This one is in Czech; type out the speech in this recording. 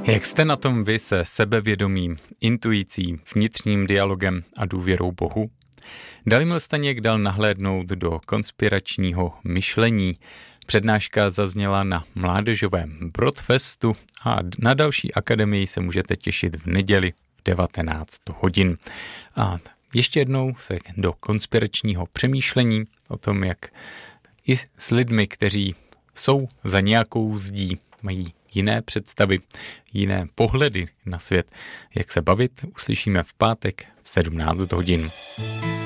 Jak jste na tom vy se sebevědomím, intuicí, vnitřním dialogem a důvěrou Bohu? Dalibor Staněk dal nahlédnout do konspiračního myšlení. Přednáška zazněla na mládežovém Broadfestu a na další akademii se můžete těšit v neděli v 19 hodin. A ještě jednou se do konspiračního přemýšlení o tom, jak i s lidmi, kteří jsou za nějakou zdí, mají jiné představy, jiné pohledy na svět. Jak se bavit, uslyšíme v pátek v 17 hodin.